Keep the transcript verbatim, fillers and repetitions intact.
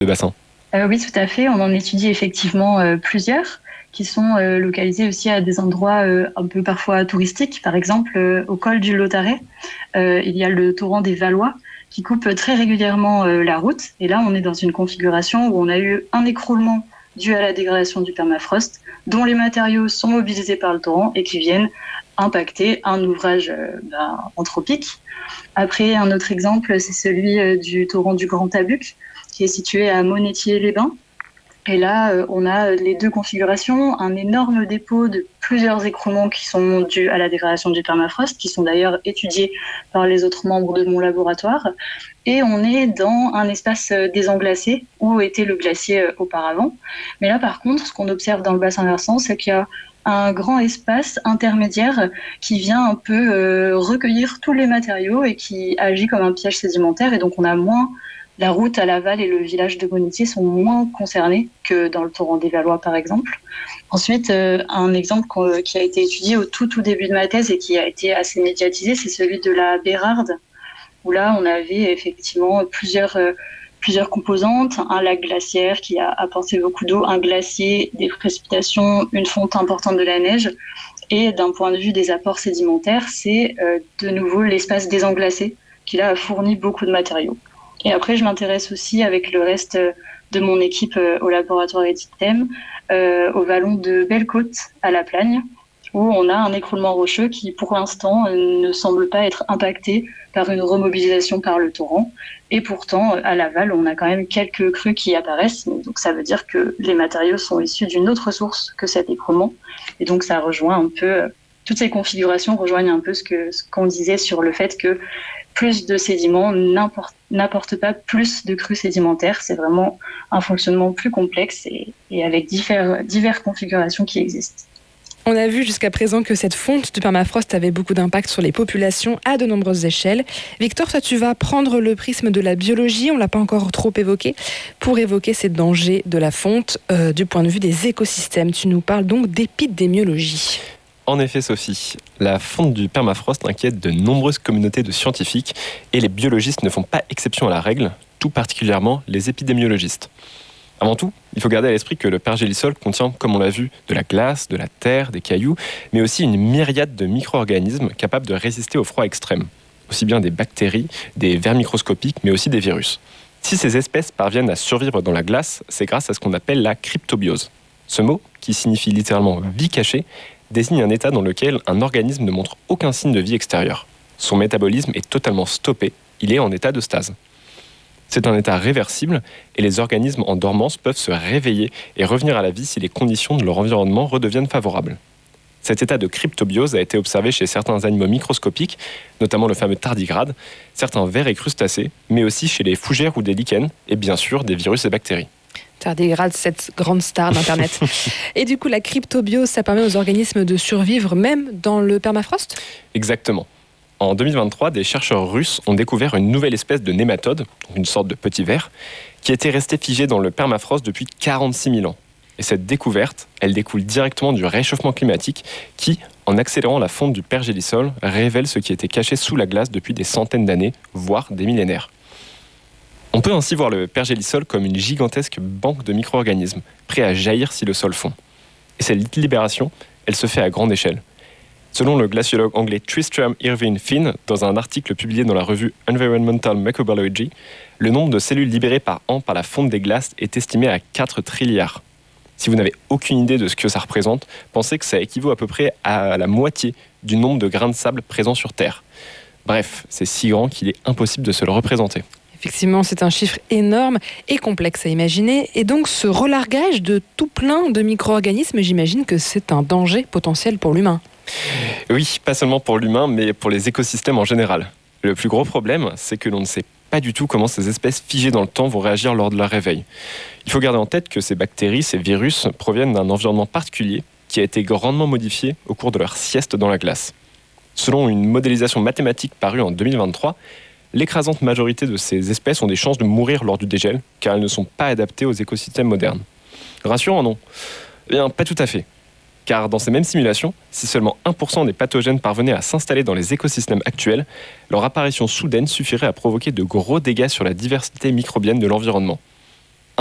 de bassins? Euh, oui, tout à fait. On en étudie effectivement euh, plusieurs qui sont euh, localisés aussi à des endroits euh, un peu parfois touristiques. Par exemple, euh, au col du Lautaret, euh, il y a le torrent des Valois qui coupe très régulièrement euh, la route. Et là, on est dans une configuration où on a eu un écroulement dû à la dégradation du permafrost, dont les matériaux sont mobilisés par le torrent et qui viennent impacter un ouvrage euh, ben, anthropique. Après, un autre exemple, c'est celui euh, du torrent du Grand Tabuc, qui est situé à Monétier-les-Bains. Et là, euh, on a les deux configurations, un énorme dépôt de plusieurs écroulements qui sont dus à la dégradation du permafrost, qui sont d'ailleurs étudiés par les autres membres de mon laboratoire. Et on est dans un espace désenglacé où était le glacier auparavant. Mais là, par contre, ce qu'on observe dans le bassin versant, c'est qu'il y a un grand espace intermédiaire qui vient un peu euh, recueillir tous les matériaux et qui agit comme un piège sédimentaire. Et donc, on a moins... La route à Laval et le village de Monétier sont moins concernés que dans le torrent des Valois, par exemple. Ensuite, euh, un exemple qui a été étudié au tout, tout début de ma thèse et qui a été assez médiatisé, c'est celui de la Bérarde, où là, on avait effectivement plusieurs, euh, plusieurs composantes. Un lac glaciaire qui a apporté beaucoup d'eau, un glacier, des précipitations, une fonte importante de la neige. Et d'un point de vue des apports sédimentaires, c'est euh, de nouveau l'espace désenglacé qui là a fourni beaucoup de matériaux. Et après, je m'intéresse aussi avec le reste de mon équipe au laboratoire Edictem, euh, au vallon de Belle-Côte à La Plagne, où on a un écroulement rocheux qui, pour l'instant, ne semble pas être impacté par une remobilisation par le torrent. Et pourtant, à Laval, on a quand même quelques crues qui apparaissent. Donc, ça veut dire que les matériaux sont issus d'une autre source que cet écroulement. Et donc, ça rejoint un peu... Toutes ces configurations rejoignent un peu ce, que, ce qu'on disait sur le fait que plus de sédiments n'apportent pas plus de crues sédimentaires. C'est vraiment un fonctionnement plus complexe et, et avec divers, diverses configurations qui existent. On a vu jusqu'à présent que cette fonte du permafrost avait beaucoup d'impact sur les populations à de nombreuses échelles. Victor, toi tu vas prendre le prisme de la biologie, on ne l'a pas encore trop évoqué, pour évoquer ces dangers de la fonte euh, du point de vue des écosystèmes. Tu nous parles donc d'épidémiologie. En effet, Sophie, la fonte du permafrost inquiète de nombreuses communautés de scientifiques et les biologistes ne font pas exception à la règle, tout particulièrement les épidémiologistes. Avant tout, il faut garder à l'esprit que le pergélisol contient, comme on l'a vu, de la glace, de la terre, des cailloux, mais aussi une myriade de micro-organismes capables de résister au froid extrême, aussi bien des bactéries, des vers microscopiques, mais aussi des virus. Si ces espèces parviennent à survivre dans la glace, c'est grâce à ce qu'on appelle la cryptobiose. Ce mot, qui signifie littéralement « vie cachée », désigne un état dans lequel un organisme ne montre aucun signe de vie extérieure. Son métabolisme est totalement stoppé, il est en état de stase. C'est un état réversible et les organismes en dormance peuvent se réveiller et revenir à la vie si les conditions de leur environnement redeviennent favorables. Cet état de cryptobiose a été observé chez certains animaux microscopiques, notamment le fameux tardigrade, certains vers et crustacés, mais aussi chez les fougères ou des lichens et bien sûr des virus et bactéries. Tardigrade, cette grande star d'Internet. Et du coup, la cryptobiose, ça permet aux organismes de survivre même dans le permafrost ? Exactement. En deux mille vingt-trois, des chercheurs russes ont découvert une nouvelle espèce de nématode, une sorte de petit ver, qui était restée figée dans le permafrost depuis quarante-six mille ans. Et cette découverte, elle découle directement du réchauffement climatique qui, en accélérant la fonte du pergélisol, révèle ce qui était caché sous la glace depuis des centaines d'années, voire des millénaires. On peut ainsi voir le pergélisol comme une gigantesque banque de micro-organismes, prêts à jaillir si le sol fond. Et cette libération, elle se fait à grande échelle. Selon le glaciologue anglais Tristram Irving Finn, dans un article publié dans la revue Environmental Microbiology, le nombre de cellules libérées par an par la fonte des glaces est estimé à quatre trilliards. Si vous n'avez aucune idée de ce que ça représente, pensez que ça équivaut à peu près à la moitié du nombre de grains de sable présents sur Terre. Bref, c'est si grand qu'il est impossible de se le représenter. Effectivement, c'est un chiffre énorme et complexe à imaginer. Et donc, ce relargage de tout plein de micro-organismes, j'imagine que c'est un danger potentiel pour l'humain. Oui, pas seulement pour l'humain, mais pour les écosystèmes en général. Le plus gros problème, c'est que l'on ne sait pas du tout comment ces espèces figées dans le temps vont réagir lors de leur réveil. Il faut garder en tête que ces bactéries, ces virus, proviennent d'un environnement particulier qui a été grandement modifié au cours de leur sieste dans la glace. Selon une modélisation mathématique parue en deux mille vingt-trois, l'écrasante majorité de ces espèces ont des chances de mourir lors du dégel, car elles ne sont pas adaptées aux écosystèmes modernes. Rassurant, non ? Eh bien, pas tout à fait. Car dans ces mêmes simulations, si seulement un pour cent des pathogènes parvenaient à s'installer dans les écosystèmes actuels, leur apparition soudaine suffirait à provoquer de gros dégâts sur la diversité microbienne de l'environnement.